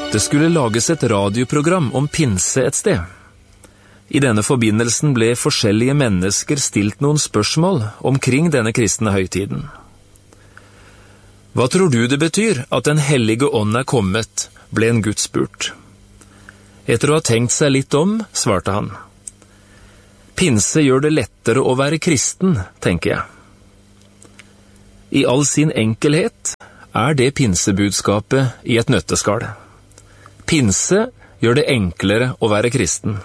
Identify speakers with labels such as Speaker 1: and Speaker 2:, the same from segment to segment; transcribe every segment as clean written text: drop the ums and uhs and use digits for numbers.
Speaker 1: Det skulle lages et radioprogram om pinse et sted. I denne forbindelsen ble forskjellige mennesker stilt noen spørsmål omkring denne kristne høytiden. Hva tror du det betyr at Den hellige ånd er kommet, ble en gutt spurt. Etter å ha tenkt seg litt om, svarte han. Pinse gjør det lettere å være kristen, tenker jeg. I all sin enkelhet er det pinsebudskapet i et nøtteskall. Pinse gjør det enklere å være kristen.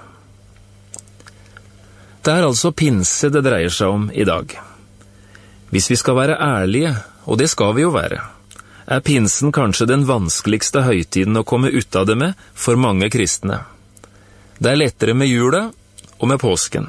Speaker 1: Det er altså pinse det dreier seg om i dag. Hvis vi skal være ærlige, og det skal vi jo være, er pinsen kanskje den vanskeligste høytiden å komme ut av det med for mange kristne. Det er lettere med jula og med påsken.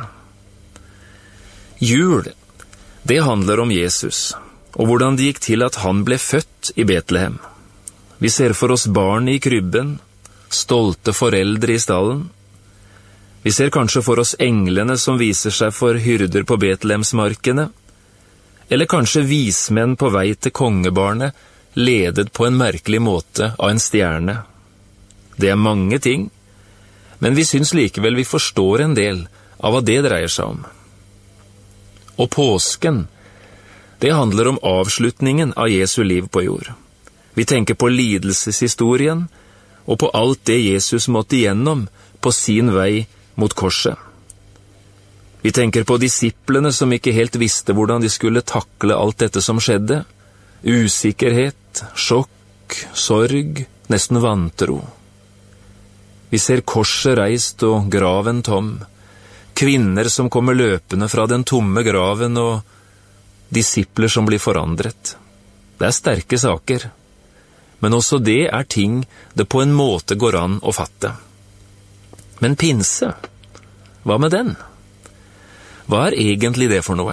Speaker 1: Jul, det handler om Jesus, og hvordan det gikk til at han ble født i Betlehem. Vi ser for oss barn i krybben, stolte foreldre i stallen. Vi ser kanskje for oss englene som viser seg for hyrder på Betlehemsmarkene, eller kanskje vismenn på vei til kongebarnet, ledet på en merkelig måte av en stjerne. Det er mange ting, men vi syns likevel vi forstår en del av hva det dreier seg om. Og påsken, det handler om avslutningen av Jesu liv på jord. Vi tenker på lidelseshistorien, og på alt det Jesus måtte igjennom på sin vei mot korset. Vi tenker på disiplene som ikke helt visste hvordan de skulle takle alt dette som skjedde. Usikkerhet, sjokk, sorg, nesten vantro. Vi ser korset reist og graven tom. Kvinner som kommer løpende fra den tomme graven og disipler som blir forandret. Det er sterke saker, men også det er ting det på en måte går an å fatte. Men pinse, hva med den? Hva er egentlig det for noe?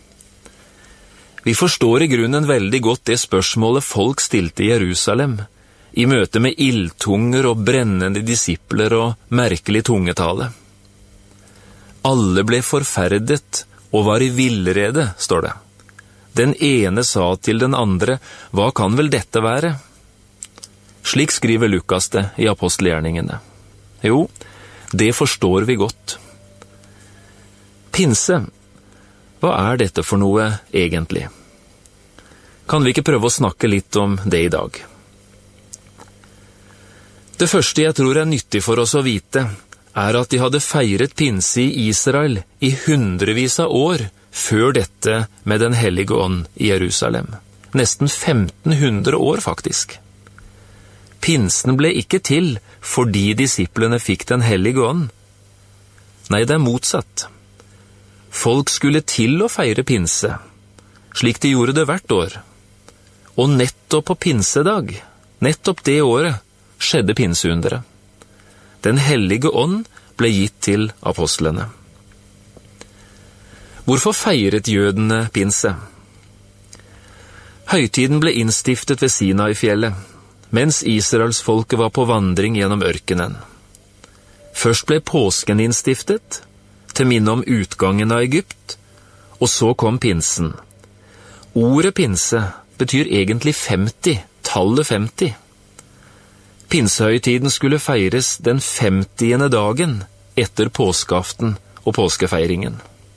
Speaker 1: Vi forstår i grunnen veldig godt det spørsmålet folk stilte i Jerusalem, i møte med ildtunger og brennende disipler og merkelig tungetale. Alle ble forferdet og var i villrede, står det. Den ene sa til den andre, hva kan vel dette være? Slik skriver Lukas det i apostelgjerningene. Jo, det forstår vi godt. Pinse, hva er dette for noe egentlig? Kan vi ikke prøve å snakke litt om det i dag? Det første jeg tror er nyttig for oss å vite, er at de hadde feiret pinse i Israel i hundrevis av år før dette med Den hellige ånd i Jerusalem. Nesten 1500 år faktisk. Pinsen ble ikke til fordi disiplene fikk Den hellige ånd. Nei, det er motsatt. Folk skulle til å feire pinse, slik de gjorde det hvert år. Og nettopp på pinsedag, nettopp det året, skjedde pinseunderet. Den hellige ånd ble gitt til apostlene. Hvorfor feiret jødene pinse? Høytiden ble innstiftet ved Sinai-fjellet, mens Israelsfolket var på vandring gjennom ørkenen. Først ble påsken innstiftet, til minne om utgangen av Egypt, og så kom pinsen. Ordet pinse betyr egentlig 50, tallet 50. Pinsehøytiden skulle feires den 50. dagen etter påskeaften og påskefeiringen.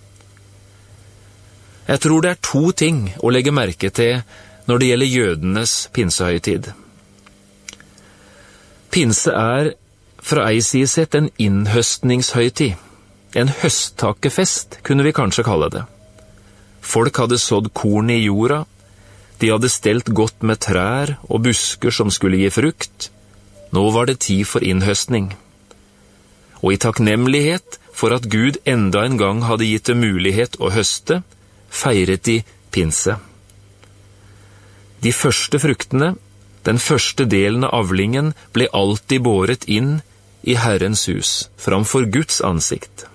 Speaker 1: Jeg tror det er 2 ting å legge merke til når det gjelder jødenes pinsehøytid. Pinse er, fra ei side sett, en innhøstningshøytid. En høsttakkefest, kunne vi kanskje kalle det. Folk hadde sådd korn i jorda, de hadde stelt godt med trær og busker som skulle gi frukt. Nå var det tid for innhøstning. Og i takknemlighet for at Gud enda en gang hadde gitt dem mulighet å høste, feiret de pinse. De første fruktene, den første delen av avlingen, ble alltid båret inn i Herrens hus, framfor Guds ansikt.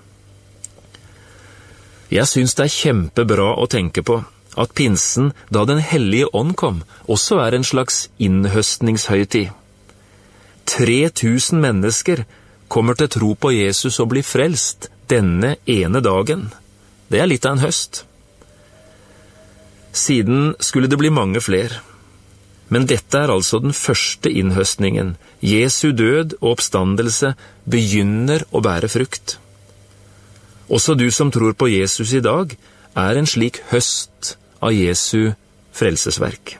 Speaker 1: Jeg synes det er kjempebra å tenke på at pinsen, da Den hellige ånd kom, også er en slags innhøstningshøytid. 3000 mennesker kommer til tro på Jesus og blir frelst denne ene dagen. Det er litt av en høst. Siden skulle det bli mange flere. Men dette er altså den første innhøstningen. Jesu død og oppstandelse begynner å bære frukt. Også du som tror på Jesus i dag, er en slik høst av Jesu frelsesverk.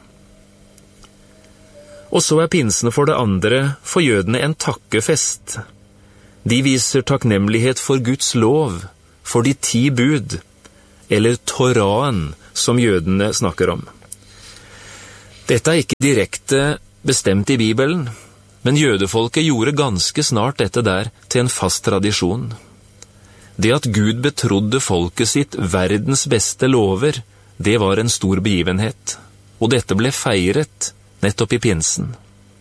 Speaker 1: Og så er pinsen for det andre for jødene en takkefest. De viser takknemlighet for Guds lov, for de 10 bud, eller Toraen, som jødene snakker om. Dette er ikke direkte bestemt i Bibelen, men jødefolket gjorde ganske snart dette der til en fast tradisjon. Det at Gud betrodde folket sitt verdens beste lover, det var en stor begivenhet, og dette ble feiret nettopp i pinsen.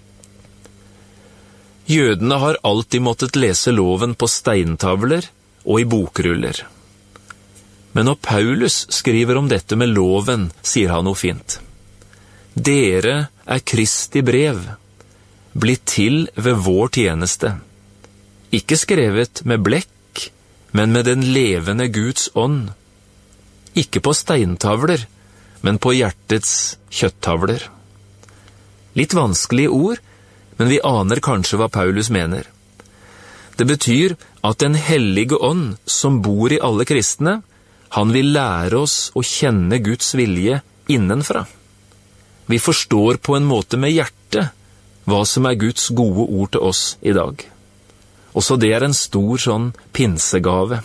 Speaker 1: Jødene har alltid måttet lese loven på steintavler og i bokruller. Men når Paulus skriver om dette med loven, sier han noe fint. Dere er Kristi brev, blitt til ved vår tjeneste, ikke skrevet med blekk, men med den levende Guds ånd, ikke på steintavler, men på hjertets kjøtttavler. Litt vanskelige ord, men vi aner kanskje hva Paulus mener. Det betyr at den hellige ånd som bor i alle kristne, han vil lære oss å kjenne Guds vilje innenfra. Vi forstår på en måte med hjertet hva som er Guds gode ord til oss i dag. Også det er en stor pinsegave.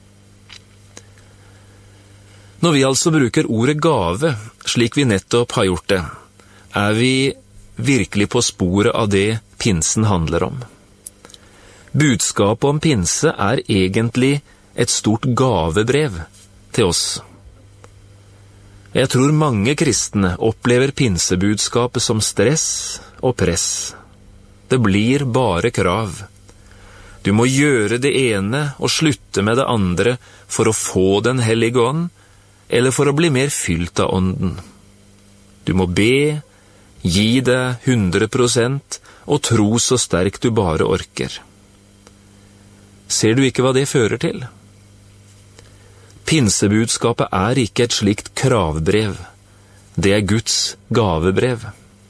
Speaker 1: Når vi altså bruker ordet gave, slik vi nettopp har gjort det, er vi virkelig på sporet av det pinsen handler om. Budskapet om pinse er egentlig et stort gavebrev til oss. Jeg tror mange kristne opplever pinsebudskapet som stress og press. Det blir bare krav. Du må gjøre det ene og slutte med det andre for å få den hellige ånd, eller for å bli mer fylt av ånden. Du må be, gi deg 100% og tro så sterkt du bare orker. Ser du ikke hva det fører til? Pinsebudskapet er ikke et slikt kravbrev. Det er Guds gavebrev.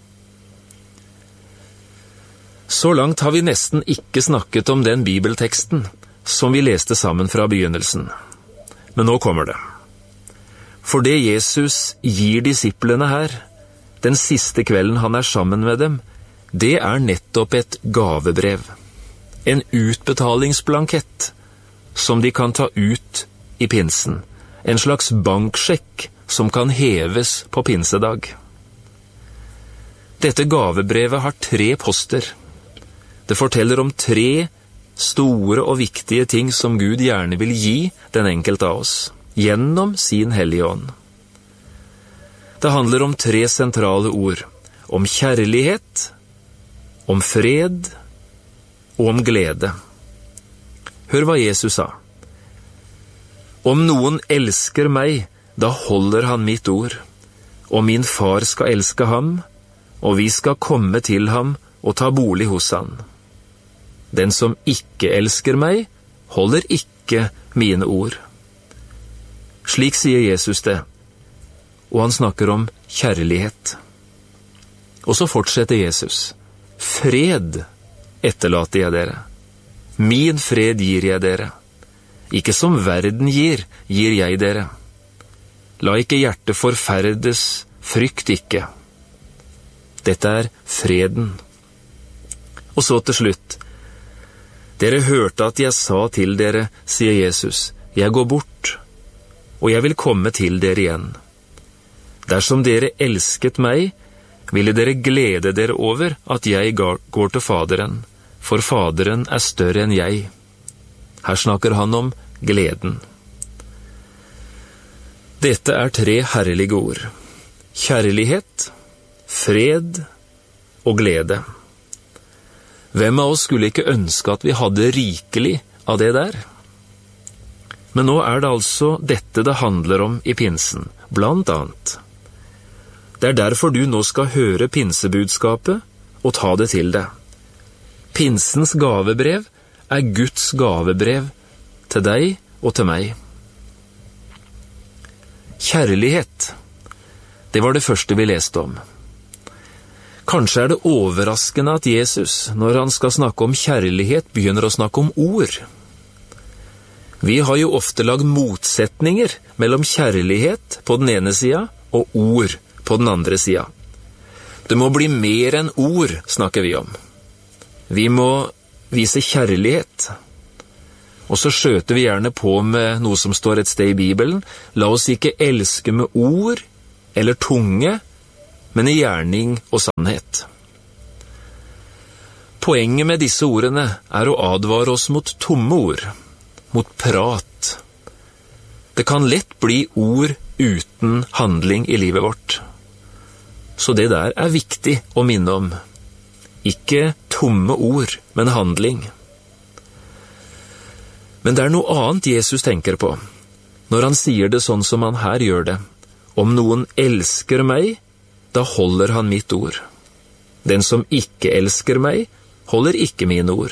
Speaker 1: Så langt har vi nesten ikke snakket om den bibelteksten som vi leste sammen fra begynnelsen. Men nå kommer det. For det Jesus gir disiplene her, den siste kvelden han er sammen med dem, det er nettopp et gavebrev. En utbetalingsblankett som de kan ta ut i pinsen. En slags banksjekk som kan heves på pinsedag. Dette gavebrevet har 3 poster. Det forteller om 3 store og viktige ting som Gud gjerne vil gi den enkelte av oss, gjennom sin hellige ånd. Det handler om 3 sentrale ord, om kjærlighet, om fred og om glede. Hør hva Jesus sa. Om noen elsker meg, da holder han mitt ord, og min far skal elske ham, og vi skal komme til ham og ta bolig hos han. Den som ikke elsker meg, holder ikke mine ord. Slik sier Jesus det, og han snakker om kjærlighet. Og så fortsetter Jesus. Fred etterlater jeg dere. Min fred gir jeg dere. Ikke som verden gir jeg dere. La ikke hjertet forferdes, frykt ikke. Dette er freden. Og så til slutt. Dere hørte at jeg sa til dere, sier Jesus, jeg går bort, og jeg vil komme til dere igjen. Dersom dere elsket meg, ville dere glede dere over at jeg går til Faderen, for Faderen er større enn jeg. Her snakker han om gleden. Dette er 3 herlige ord. Kjærlighet, fred og glede. Hvem av oss skulle ikke ønske at vi hadde rikelig av det der? Men nå er det altså dette det handler om i pinsen, blant annet. Det er derfor du nå skal høre pinsebudskapet og ta det til deg. Pinsens gavebrev er Guds gavebrev til deg og til meg. Kjærlighet, det var det første vi leste om. Kanskje det overraskende at Jesus, når han skal snakke om kjærlighet, begynner å snakke om ord. Vi har jo ofte lagd motsetninger mellom kjærlighet på den ene siden og ord på den andre siden. Det må bli mer enn ord, snakker vi om. Vi må vise kjærlighet. Og så skjøter vi gjerne på med noe som står et sted i Bibelen. La oss ikke elske med ord eller tunge, men i gjerning og sannhet. Poenget med disse ordene å advare oss mot tomme ord, mot prat. Det kan lett bli ord uten handling i livet vårt. Så det der viktig å minne om. Ikke tomme ord, men handling. Men det noe annet Jesus tenker på, når han sier det sånn som han her gjør det. Om noen elsker meg, da holder han mitt ord. Den som ikke elsker meg, holder ikke mine ord.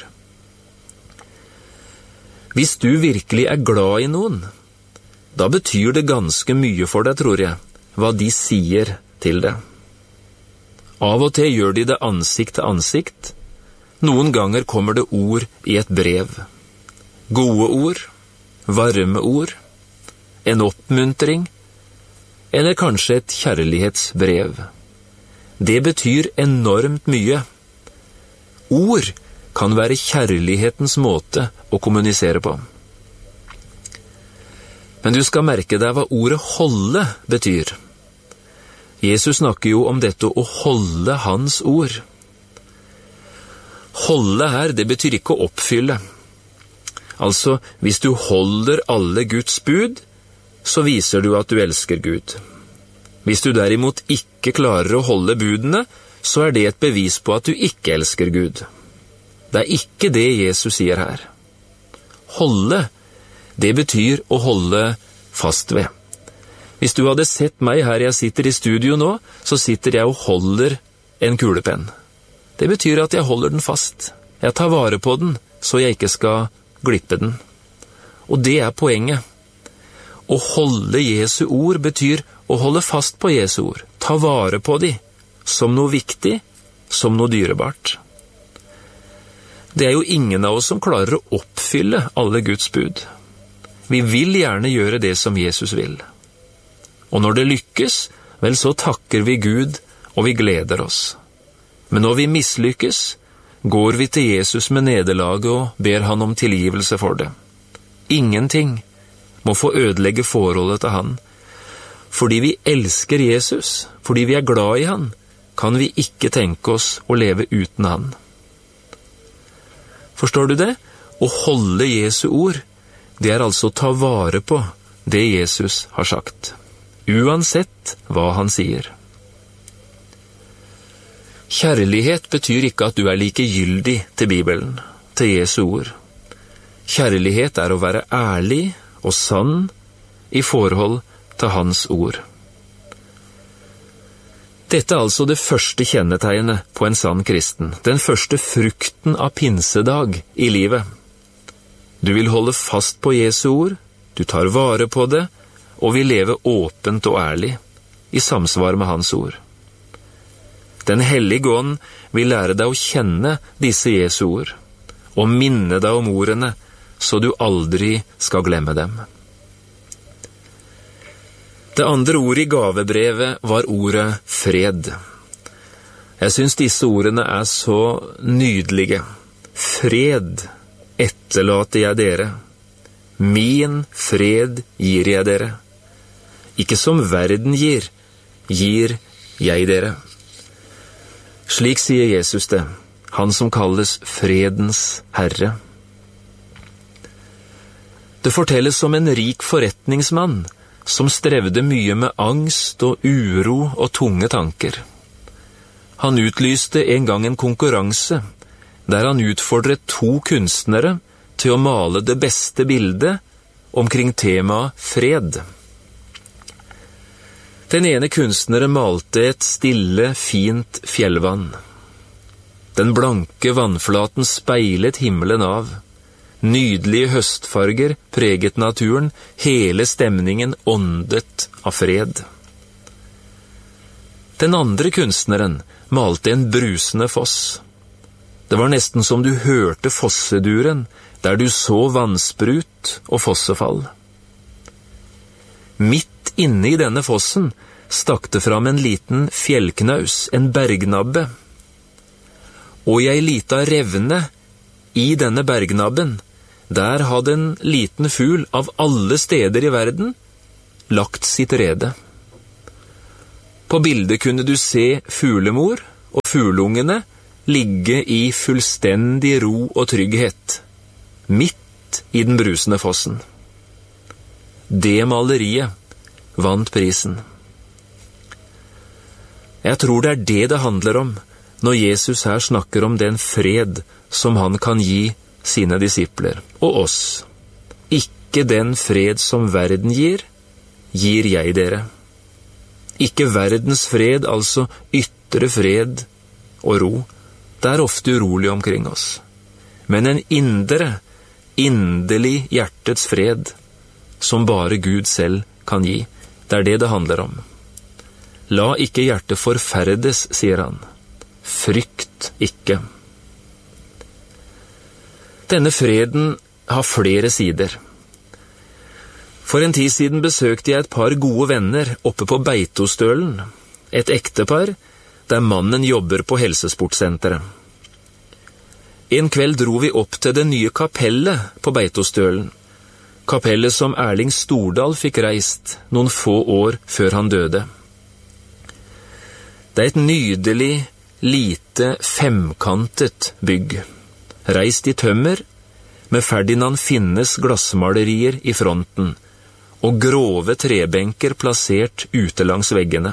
Speaker 1: Hvis du virkelig glad i noen, da betyr det ganske mye for deg, tror jeg, hva de sier til deg. Av og til gjør de det ansikt til ansikt. Noen ganger kommer det ord i et brev. Gode ord, varme ord, en oppmuntring, eller kanskje et kjærlighetsbrev. Det betyr enormt mye. Ord kan være kjærlighetens måte å kommunisere på. Men du skal merke deg hva ordet holde betyr. Jesus snakker jo om dette å holde hans ord. Holde her, det betyr ikke å oppfylle. Altså, hvis du holder alle Guds bud, så viser du at du elsker Gud. Hvis du derimot ikke klarer å holde budene, så det et bevis på at du ikke elsker Gud. Det ikke det Jesus sier her. Holde, det betyr å holde fast ved. Hvis du hadde sett meg her jeg sitter i studio nå, så sitter jeg og holder en kulepenn. Det betyr at jeg holder den fast. Jeg tar vare på den, så jeg ikke skal glippe den. Og det poenget. Å holde Jesu ord betyr å holde fast på Jesu ord. Ta vare på de, som noe viktig, som noe dyrebart. Det jo ingen av oss som klarer å oppfylle alle Guds bud. Vi vil gjerne gjøre det som Jesus vil. Og når det lykkes, vel så takker vi Gud, og vi gleder oss. Men når vi mislykkes, går vi til Jesus med nederlaget og ber han om tilgivelse for det. Ingenting må få ødelegge forholdet til han. Fordi vi elsker Jesus, fordi vi glad i han, kan vi ikke tenke oss å leve uten han. Forstår du det? Å holde Jesu ord, det altså å ta vare på det Jesus har sagt. Uansett hva han sier. Kjærlighet betyr ikke at du likegyldig til Bibelen, til Jesu ord. Kjærlighet å være ærlig og sann i forhold til hans ord. Dette altså det første kjennetegnet på en sann kristen, den første frukten av pinsedag i livet. Du vil holde fast på Jesu ord, du tar vare på det, og vil leve åpent og ærlig, i samsvar med hans ord. Den hellige ånd vil lære deg å kjenne disse Jesu ord, og minne deg om ordene, så du aldri skal glemme dem. Det andre ordet i gavebrevet var ordet fred. Jeg synes disse ordene så nydelige. Fred etterlater jeg dere. Min fred gir jeg dere. Ikke som verden gir jeg dere. Slik sier Jesus det, han som kalles fredens herre. Det fortelles om en rik forretningsmann som strevde mye med angst og uro og tunge tanker. Han utlyste en gang en konkurranse, der han utfordret 2 kunstnere til å male det beste bildet omkring temaet fred. Den ene kunstneren malte et stille, fint fjellvann. Den blanke vannflaten speilet himmelen av. Nydelige høstfarger preget naturen, hele stemningen åndet av fred. Den andre kunstneren malte en brusende foss. Det var nesten som du hørte fosseduren, der du så vannsprut og fossefall. Midt inne i denne fossen stakk det fram en liten fjellknaus, en bergnabbe. Og i ei lita revne i denne bergnabben, der hadde en liten fugl av alle steder i verden lagt sitt rede. På bildet kunne du se fuglemor og fuglungene ligge i fullstendig ro og trygghet, midt i den brusende fossen. Det maleriet vant prisen. Jeg tror det er det handler om når Jesus her snakker om den fred som han kan gi sine disipler og oss. Ikke den fred som verden gir jeg dere. Ikke verdens fred, altså ytre fred og ro. Det er ofte urolig omkring oss. Men en indre, inderlig hjertets fred, som bare Gud selv kan gi. Det er det handler om. La ikke hjertet forferdes, sier han. Frykt ikke. Denne freden har flere sider. For en tid siden besøkte jeg et par gode venner oppe på Beitostølen, et ektepar der mannen jobber på helsesportsenteret. En kveld dro vi opp til det nye kapellet på Beitostølen, kapellet som Erling Stordal fikk reist noen få år før han døde. Det er et nydelig, lite, femkantet bygg, reist i tømmer, med Ferdinand Finnes glassmalerier i fronten, og grove trebenker plassert ute langs veggene.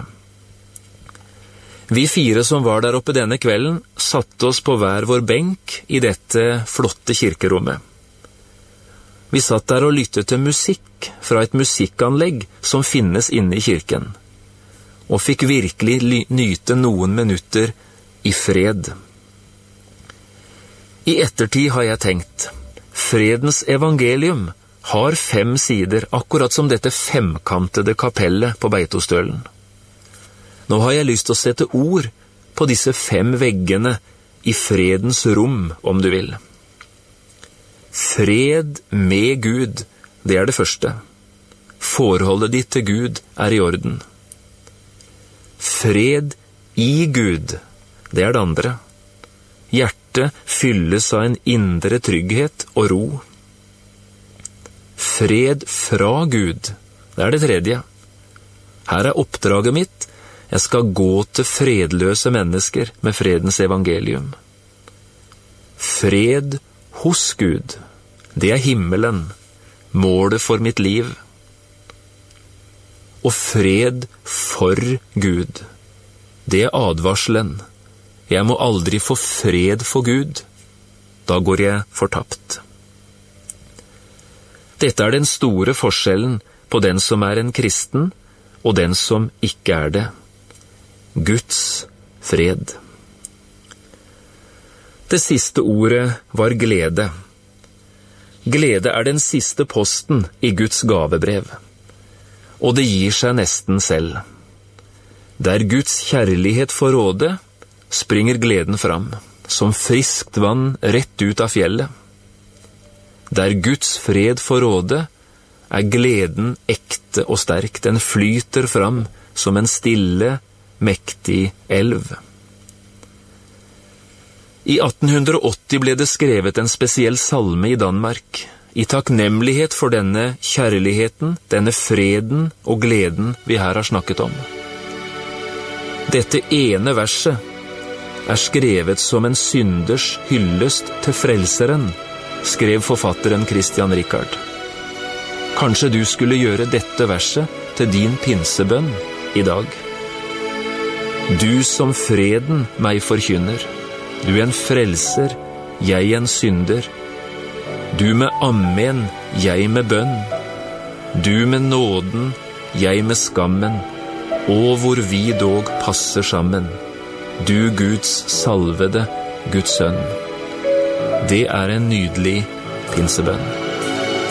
Speaker 1: Vi 4 som var der oppe denne kvelden, satte oss på hver vår benk i dette flotte kirkerommet. Vi satt der og lyttet til musikk fra et musikkanlegg som finnes inne i kirken, og fikk virkelig nyte noen minutter i fred. I ettertid har jeg tenkt, fredens evangelium har 5 sider, akkurat som dette femkantede kapellet på Beitostølen. Nå har jeg lyst til å sette ord på disse 5 veggene i fredens rom, om du vil. Fred med Gud, det er det første. Forholdet ditt til Gud er i orden. Fred i Gud, det er det andre. Hjertet fylles av en indre trygghet og ro. Fred fra Gud, det er det tredje. Her er oppdraget mitt, jeg skal gå til fredløse mennesker med fredens evangelium. Fred hos Gud, det er himmelen, målet for mitt liv. Og fred for Gud, det er advarselen. Jeg må aldri få fred for Gud, da går jeg fortapt. Dette er den store forskjellen på den som er en kristen, og den som ikke er det. Guds fred. Det siste ordet var glede. Glede er den siste posten i Guds gavebrev, og det gir seg nesten selv. Der Guds kjærlighet får råde, springer gleden fram, som friskt vann rett ut av fjellet. Der Guds fred får råde, er gleden ekte og sterk. Den flyter fram som en stille, mektig elv. I 1880 ble det skrevet en spesiell salme i Danmark, i takknemlighet for denne kjærligheten, denne freden og gleden vi her har snakket om. Dette ene verset er skrevet som en synders hyllest til frelseren, skrev forfatteren Christian Ricard. Kanskje du skulle gjøre dette verset til din pinsebønn i dag. Du som freden meg forkynner, du en frelser, jeg en synder. Du med amen, jeg med bønn. Du med nåden, jeg med skammen, og hvor vi dog passer sammen. Du Guds salvede, Guds sønn. Det er en nydelig pinsebønn.